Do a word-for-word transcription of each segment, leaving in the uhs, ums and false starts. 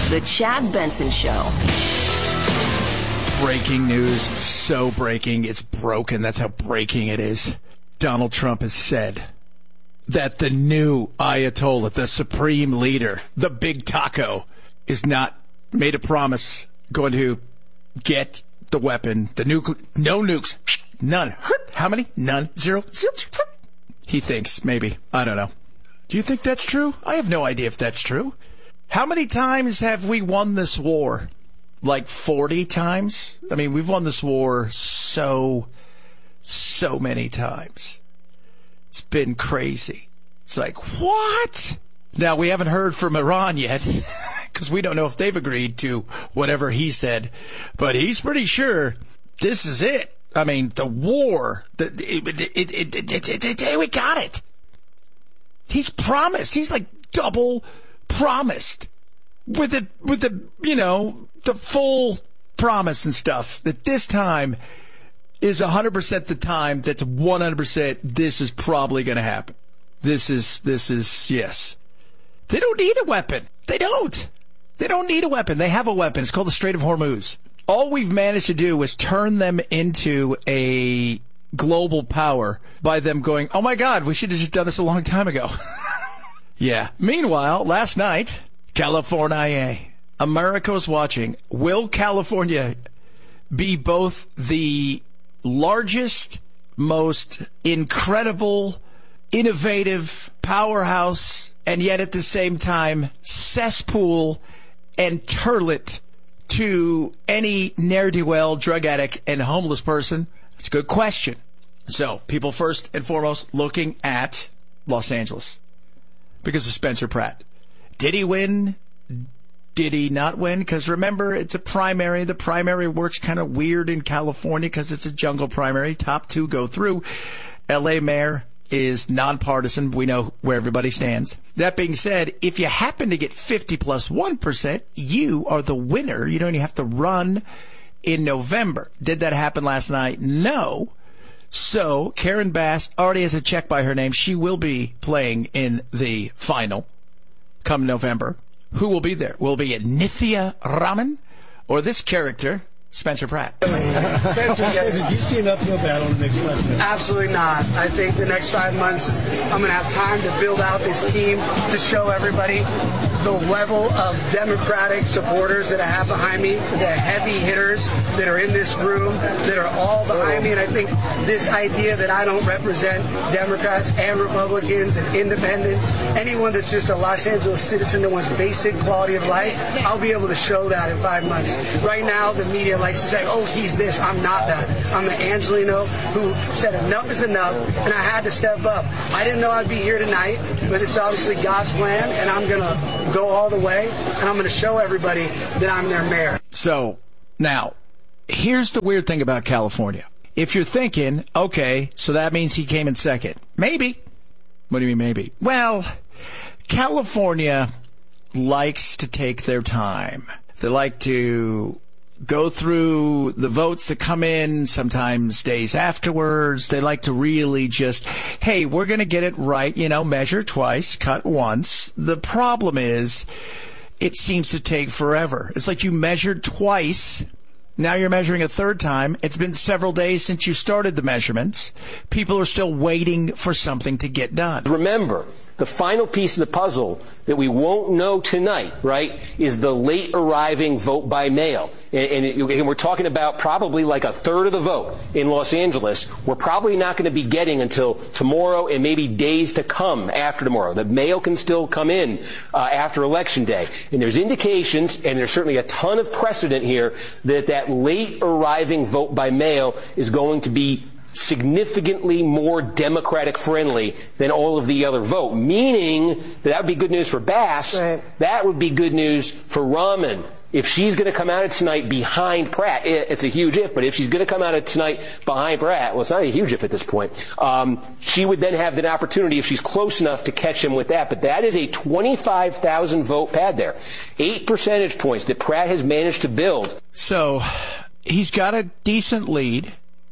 The Chad Benson Show. Breaking news. So breaking. It's broken. That's how breaking it is. Donald Trump has said that the new Ayatollah, the supreme leader, the big taco, is not made a promise going to get the weapon, the nucle- no nukes, none. How many? None. Zero. Zero. He thinks, maybe. I don't know. Do you think that's true? I have no idea if that's true. How many times have we won this war? Like forty times? I mean, we've won this war so, so many times. It's been crazy. It's like, what? Now, we haven't heard from Iran yet, because we don't know if they've agreed to whatever he said. But he's pretty sure this is it. I mean, the war, the, it, it, it, it, it, it, we got it. He's promised. He's like double promised with the, with the, you know, the full promise and stuff that this time is one hundred percent the time that's one hundred percent this is probably going to happen. This is, this is, yes. They don't need a weapon. They don't. They don't need a weapon. They have a weapon. It's called the Strait of Hormuz. All we've managed to do is turn them into a global power by them going, oh my God, we should have just done this a long time ago. Yeah. Meanwhile, last night, California, America was watching. Will California be both the largest, most incredible, innovative powerhouse, and yet at the same time, cesspool and turlet to any ne'er-do-well, drug addict, and homeless person? It's a good question. So, people first and foremost looking at Los Angeles because of Spencer Pratt. Did he win? Did he not win? Because remember, it's a primary. The primary works kind of weird in California because it's a jungle primary. Top two go through. L A mayor is nonpartisan. We know where everybody stands. That being said, if you happen to get fifty plus one percent, you are the winner. You don't even have to run in November. Did that happen last night? No. So Karen Bass already has a check by her name. She will be playing in the final come November. Who will be there? Will it be Nithya Raman or this character, Spencer Pratt? Spencer, guys, do you see enough of a battle in the next five months? Absolutely not. I think the next five months, I'm going to have time to build out this team to show everybody the level of Democratic supporters that I have behind me, the heavy hitters that are in this room, that are all behind me. And I think this idea that I don't represent Democrats and Republicans and independents, anyone that's just a Los Angeles citizen that wants basic quality of life, I'll be able to show that in five months. Right now, the media likes to say, oh, he's this. I'm not that. I'm the Angelino who said enough is enough, and I had to step up. I didn't know I'd be here tonight, but it's obviously God's plan, and I'm going to go all the way, and I'm going to show everybody that I'm their mayor. So, now, here's the weird thing about California. If you're thinking, okay, so that means he came in second. Maybe. What do you mean maybe? Well, California likes to take their time. They like to go through the votes that come in, sometimes days afterwards. They like to really just, hey, we're going to get it right, you know, measure twice, cut once. The problem is it seems to take forever. It's like you measured twice. Now you're measuring a third time. It's been several days since you started the measurements. People are still waiting for something to get done. Remember, the final piece of the puzzle that we won't know tonight, right, is the late arriving vote by mail. And, and, it, and we're talking about probably like a third of the vote in Los Angeles. We're probably not going to be getting until tomorrow and maybe days to come after tomorrow. The mail can still come in uh, after Election Day. And there's indications, and there's certainly a ton of precedent here, that that late arriving vote by mail is going to be significantly more Democratic friendly than all of the other vote, meaning that that would be good news for Bass. Right. That would be good news for Raman. If she's going to come out of tonight behind Pratt, it's a huge if, but if she's going to come out of tonight behind Pratt, well, it's not a huge if at this point, um, she would then have the opportunity, if she's close enough, to catch him with that. But that is a twenty-five thousand vote pad there. Eight percentage points that Pratt has managed to build. So he's got a decent lead.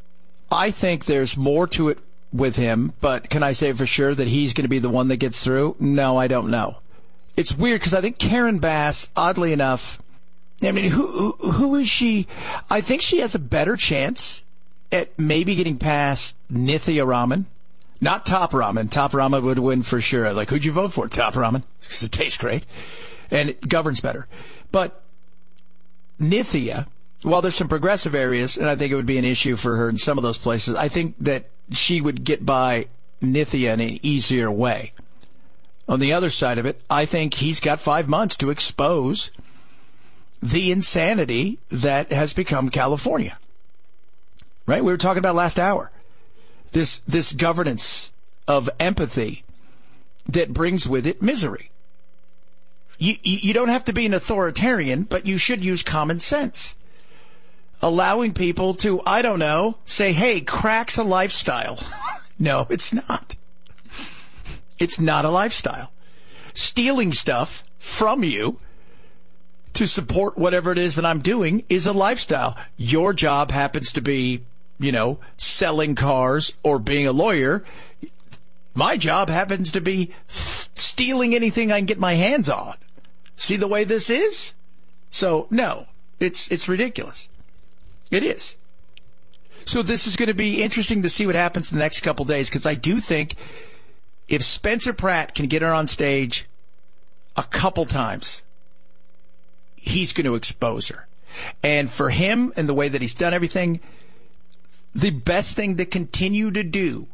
I think there's more to it with him, but can I say for sure that he's going to be the one that gets through? No, I don't know. it's weird because I think Karen Bass, oddly enough, I mean, who, who who is she? I think she has a better chance at maybe getting past Nithya Raman. Not Top Raman. Top Raman would win for sure. Like, who'd you vote for? Top Raman. Because it tastes great. And it governs better. But Nithya, while there's some progressive areas, and I think it would be an issue for her in some of those places, I think that she would get by Nithya in an easier way. On the other side of it, I think he's got five months to expose the insanity that has become California. Right? We were talking about last hour. This this governance of empathy that brings with it misery. You, you don't have to be an authoritarian, but you should use common sense. Allowing people to, I don't know, say, hey, crack's a lifestyle. No, it's not. It's not a lifestyle. Stealing stuff from you to support whatever it is that I'm doing is a lifestyle. Your job happens to be, you know, selling cars or being a lawyer. My job happens to be f- stealing anything I can get my hands on. See the way this is? So, no, it's it's ridiculous. It is. So this is going to be interesting to see what happens in the next couple days, because I do think if Spencer Pratt can get her on stage a couple times, he's going to expose her. And for him and the way that he's done everything, the best thing to continue to do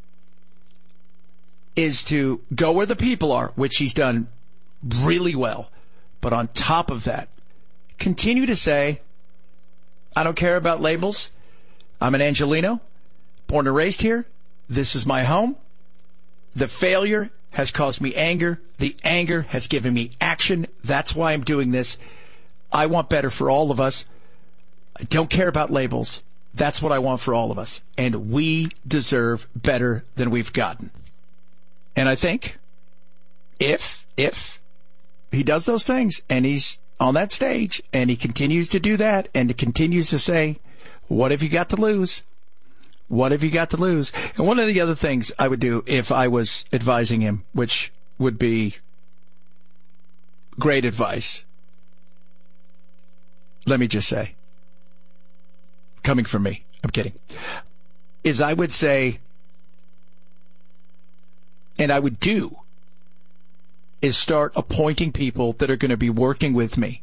is to go where the people are, which he's done really well. But on top of that, continue to say, I don't care about labels. I'm an Angelino, born and raised here. This is my home. The failure has caused me anger. The anger has given me action. That's why I'm doing this. I want better for all of us. I don't care about labels. That's what I want for all of us. And we deserve better than we've gotten. And I think if, if he does those things and he's on that stage and he continues to do that and he continues to say, what have you got to lose? What have you got to lose? And one of the other things I would do if I was advising him, which would be great advice, let me just say, coming from me, I'm kidding, is I would say, and I would do, is start appointing people that are going to be working with me.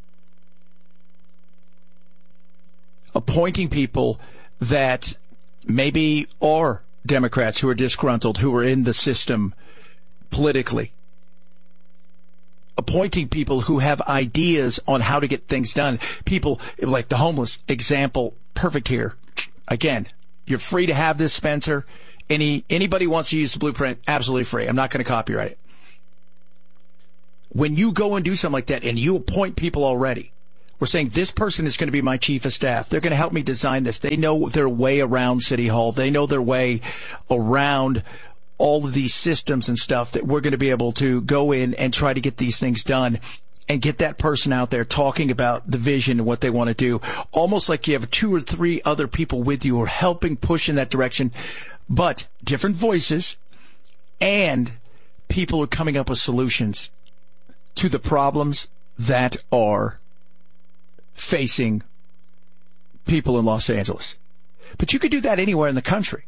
Appointing people that maybe are Democrats who are disgruntled, who are in the system politically. Appointing people who have ideas on how to get things done. People like the homeless example, perfect here. Again, you're free to have this, Spencer. Any anybody wants to use the blueprint, absolutely free. I'm not going to copyright it. When you go and do something like that and you appoint people already, we're saying this person is going to be my chief of staff. They're going to help me design this. They know their way around City Hall. They know their way around all of these systems and stuff that we're going to be able to go in and try to get these things done and get that person out there talking about the vision and what they want to do. Almost like you have two or three other people with you who are helping push in that direction, but different voices, and people are coming up with solutions to the problems that are facing people in Los Angeles. But you could do that anywhere in the country.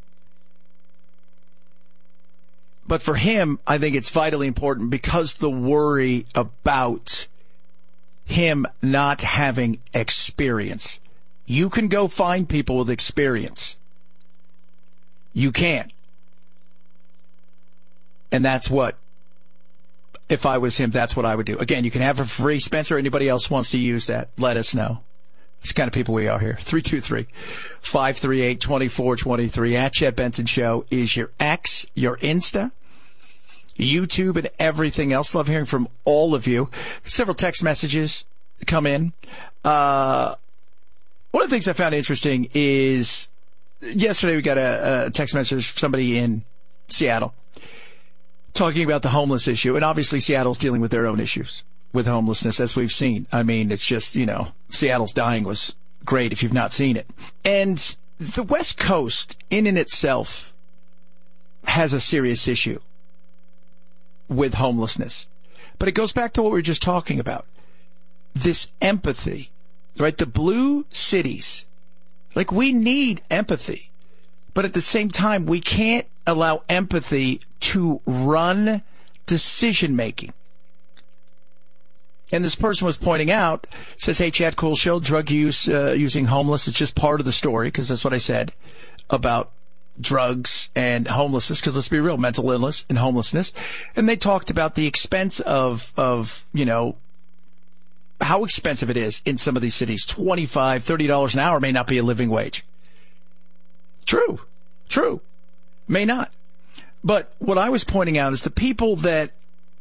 But for him, I think it's vitally important because the worry about him not having experience. You can go find people with experience. You can. And that's what, if I was him, that's what I would do. Again, you can have it for free. Spencer, anybody else wants to use that, let us know. It's the kind of people we are here. three two three, five three eight, two four two three. At Chad Benson Show is your X, your Insta, YouTube, and everything else. Love hearing from all of you. Several text messages come in. Uh, one of the things I found interesting is yesterday we got a, a text message from somebody in Seattle talking about the homeless issue. And obviously Seattle's dealing with their own issues with homelessness, as we've seen. I mean, it's just, you know, Seattle's dying was great if you've not seen it. And the West Coast in and itself has a serious issue with homelessness. But it goes back to what we were just talking about. This empathy, right? The blue cities, like we need empathy, but at the same time, we can't allow empathy to run decision making. And this person was pointing out, says, hey, Chad, cool show, drug use, uh, using homeless. It's just part of the story, because that's what I said about drugs and homelessness, because let's be real, mental illness and homelessness. And they talked about the expense of, of, you know, how expensive it is in some of these cities. twenty-five dollars, thirty dollars an hour may not be a living wage. True. True. May not. But what I was pointing out is the people that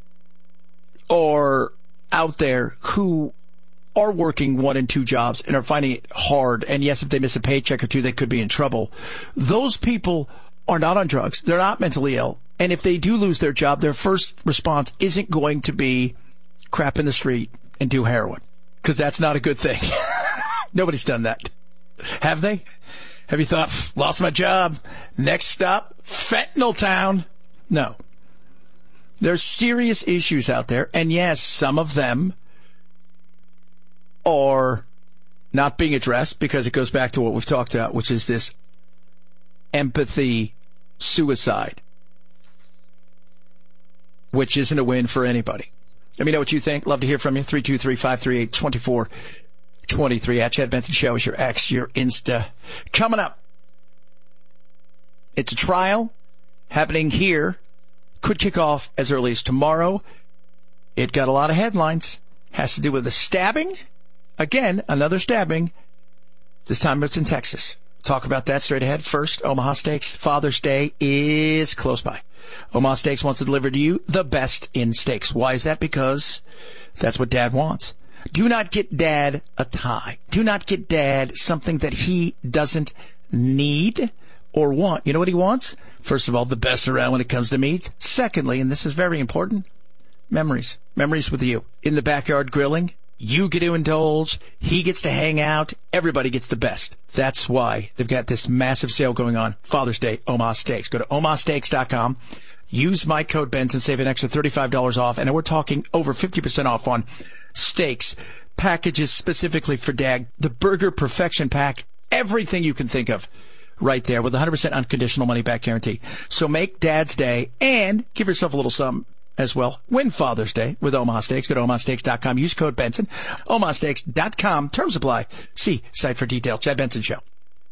are out there who are working one and two jobs and are finding it hard, and yes, if they miss a paycheck or two, they could be in trouble. Those people are not on drugs. They're not mentally ill. And if they do lose their job, their first response isn't going to be crap in the street and do heroin, because that's not a good thing. Nobody's done that. Have they? Have you thought, lost my job, next stop, fentanyl town? No. There's serious issues out there, and yes, some of them are not being addressed because it goes back to what we've talked about, which is this empathy suicide, which isn't a win for anybody. Let me know what you think. Love to hear from you. three two three, five three eight, two four two three. At Chad Benson Show is your X, your Insta. Coming up, it's a trial happening here. Could kick off as early as tomorrow. It got a lot of headlines. Has to do with a stabbing. Again, another stabbing. This time it's in Texas. Talk about that straight ahead. First, Omaha Steaks. Father's Day is close by. Omaha Steaks wants to deliver to you the best in steaks. Why is that? Because that's what Dad wants. Do not get Dad a tie. Do not get Dad something that he doesn't need or want. You know what he wants? First of all, the best around when it comes to meats. Secondly, and this is very important, memories. Memories with you. In the backyard grilling, you get to indulge. He gets to hang out. Everybody gets the best. That's why they've got this massive sale going on. Father's Day, Omaha Steaks. Go to omaha steaks dot com. Use my code Benson, save an extra thirty-five dollars off. And we're talking over fifty percent off on steaks, packages specifically for Dad, the Burger Perfection Pack, everything you can think of right there with one hundred percent unconditional money back guarantee. So make Dad's Day and give yourself a little something as well. Win Father's Day with Omaha Steaks. Go to omaha steaks dot com. Use code Benson. omaha steaks dot com. Terms apply. See site for details. Chad Benson Show.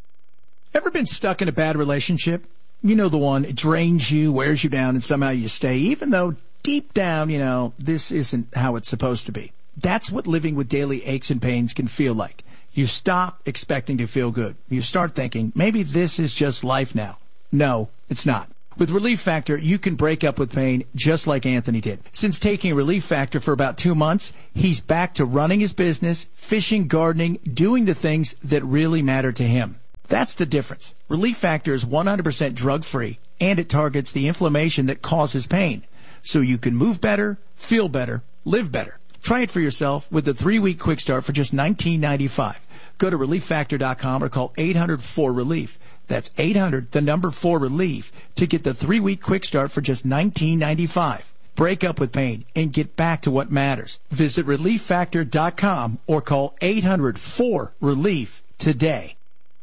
Ever been stuck in a bad relationship? You know the one. It drains you, wears you down, and somehow you stay, even though deep down, you know, this isn't how it's supposed to be. That's what living with daily aches and pains can feel like. You stop expecting to feel good. You start thinking, maybe this is just life now. No, it's not. With Relief Factor, you can break up with pain just like Anthony did. Since taking Relief Factor for about two months, he's back to running his business, fishing, gardening, doing the things that really matter to him. That's the difference. Relief Factor is one hundred percent drug-free, and it targets the inflammation that causes pain. So you can move better, feel better, live better. Try it for yourself with the three-week quick start for just nineteen ninety-five. Go to relief factor dot com or call eight hundred four relief. That's eight hundred, the number four relief, to get the three-week quick start for just nineteen ninety-five. Break up with pain and get back to what matters. Visit relief factor dot com or call eight hundred four relief today.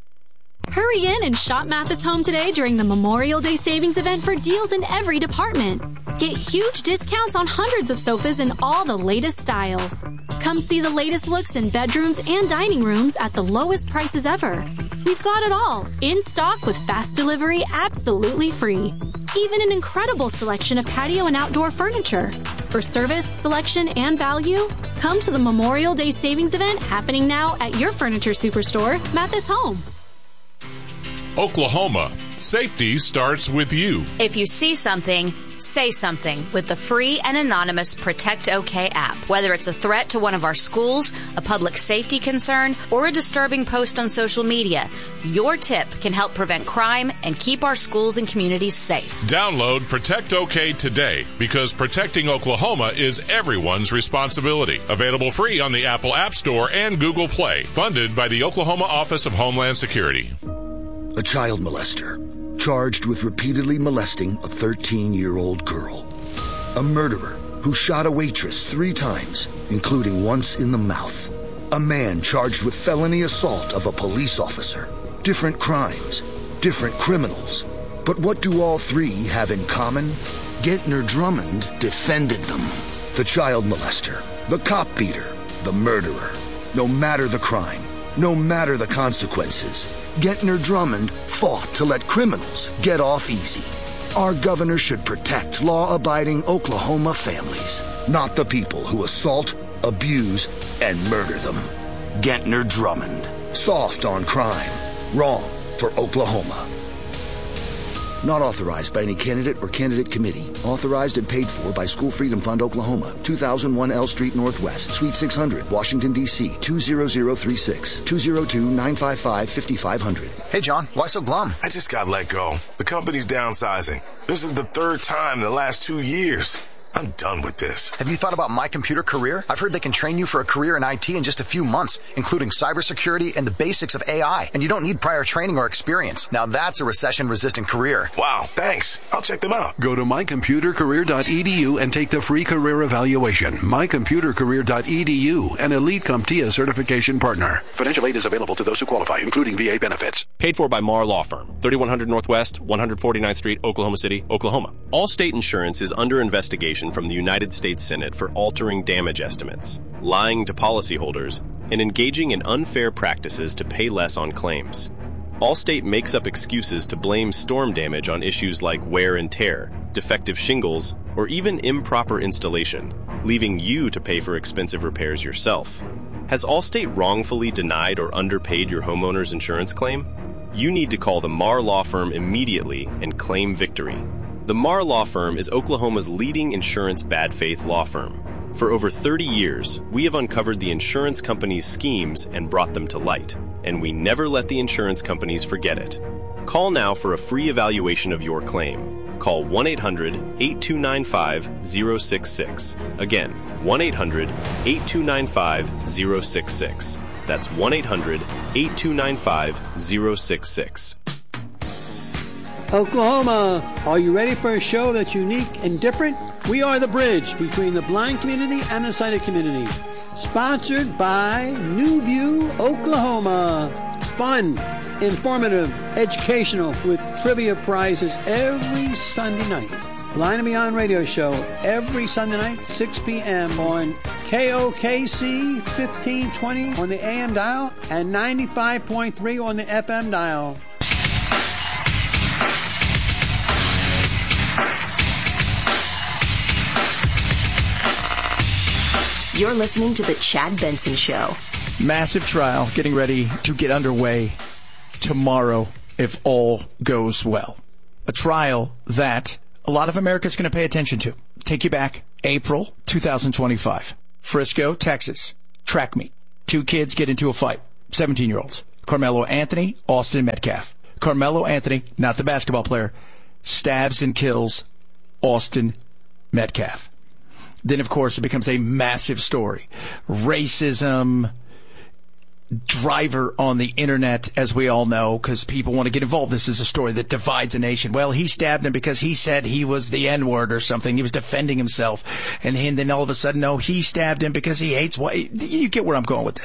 Hurry in and shop Mathis Home today during the Memorial Day savings event for deals in every department. Get huge discounts on hundreds of sofas in all the latest styles. Come see the latest looks in bedrooms and dining rooms at the lowest prices ever. We've got it all, in stock with fast delivery absolutely free. Even an incredible selection of patio and outdoor furniture. For service, selection, and value, come to the Memorial Day savings event happening now at your furniture superstore, Mathis Home. Oklahoma, safety starts with you. If you see something, say something with the free and anonymous Protect OK app. Whether it's a threat to one of our schools, a public safety concern, or a disturbing post on social media, your tip can help prevent crime and keep our schools and communities safe. Download Protect OK today, because protecting Oklahoma is everyone's responsibility. Available free on the Apple App Store and Google Play. Funded by the Oklahoma Office of Homeland Security. A child molester, charged with repeatedly molesting a thirteen-year-old girl. A murderer, who shot a waitress three times, including once in the mouth. A man charged with felony assault of a police officer. Different crimes, different criminals. But what do all three have in common? Gentner Drummond defended them. The child molester, the cop beater, the murderer. No matter the crime, no matter the consequences, Gentner Drummond fought to let criminals get off easy. Our governor should protect law-abiding Oklahoma families, not the people who assault, abuse, and murder them. Gentner Drummond. Soft on crime. Wrong for Oklahoma. Not authorized by any candidate or candidate committee. Authorized and paid for by School Freedom Fund, Oklahoma. two thousand one L Street Northwest, Suite six hundred, Washington, D C two zero zero three six, two zero two, nine five five, five five zero zero. Hey, John, why so glum? I just got let go. The company's downsizing. This is the third time in the last two years. I'm done with this. Have you thought about My Computer Career? I've heard they can train you for a career in I T in just a few months, including cybersecurity and the basics of A I. And you don't need prior training or experience. Now that's a recession-resistant career. Wow, thanks. I'll check them out. Go to my computer career dot e d u and take the free career evaluation. my computer career dot e d u, an Elite CompTIA certification partner. Financial aid is available to those who qualify, including V A benefits. Paid for by Marr Law Firm, thirty-one hundred Northwest, one forty-ninth Street, Oklahoma City, Oklahoma. Allstate Insurance is under investigation from the United States Senate for altering damage estimates, lying to policyholders, and engaging in unfair practices to pay less on claims. Allstate makes up excuses to blame storm damage on issues like wear and tear, defective shingles, or even improper installation, leaving you to pay for expensive repairs yourself. Has Allstate wrongfully denied or underpaid your homeowner's insurance claim? You need to call the Marr Law Firm immediately and claim victory. The Marr Law Firm is Oklahoma's leading insurance bad faith law firm. For over thirty years, we have uncovered the insurance companies' schemes and brought them to light, and we never let the insurance companies forget it. Call now for a free evaluation of your claim. Call one eight hundred, eight two nine five, zero six six. Again, one eight hundred, eight two nine five, zero six six. That's one eight hundred, eight two nine five, zero six six. Oklahoma, are you ready for a show that's unique and different? We are the bridge between the blind community and the sighted community. Sponsored by New View, Oklahoma. Fun, informative, educational, with trivia prizes every Sunday night. Blind and Beyond radio show every Sunday night, six p.m. on K O K C fifteen twenty on the A M dial and ninety-five point three on the F M dial. You're listening to The Chad Benson Show. Massive trial getting ready to get underway tomorrow if all goes well. A trial that a lot of America's going to pay attention to. Take you back, April twenty twenty-five. Frisco, Texas. Track meet. Two kids get into a fight. seventeen-year-olds. Carmelo Anthony, Austin Metcalf. Carmelo Anthony, not the basketball player, stabs and kills Austin Metcalf. Then, of course, it becomes a massive story. Racism, driver on the internet, as we all know, because people want to get involved. This is a story that divides a nation. Well, he stabbed him because he said he was the N-word or something. He was defending himself. And then all of a sudden, no, he stabbed him because he hates white. You get where I'm going with this.